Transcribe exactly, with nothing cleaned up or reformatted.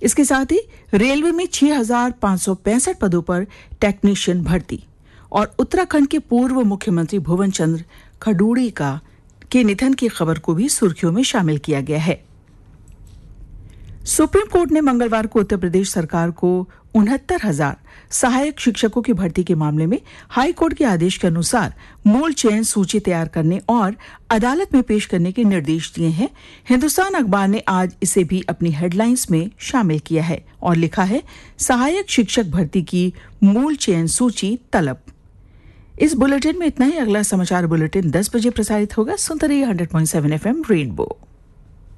इसके साथ ही रेलवे में छह हजार पांच सौ पैंसठ पदों पर टेक्नीशियन भर्ती और उत्तराखंड के पूर्व मुख्यमंत्री भुवन चंद्र खडूड़ी का के निधन की खबर को भी सुर्खियों में शामिल किया गया है। सुप्रीम कोर्ट ने मंगलवार को उत्तर प्रदेश सरकार को उनहत्तर हजार सहायक शिक्षकों की भर्ती के मामले में हाई कोर्ट के आदेश के अनुसार मूल चयन सूची तैयार करने और अदालत में पेश करने के निर्देश दिए हैं। हिंदुस्तान अखबार ने आज इसे भी अपनी हेडलाइंस में शामिल किया है और लिखा है, सहायक शिक्षक भर्ती की मूल चयन सूची तलब। इस बुलेटिन में इतना ही। अगला समाचार बुलेटिन दस बजे प्रसारित होगा। सुनते रहिए hundred point seven F M rainbow.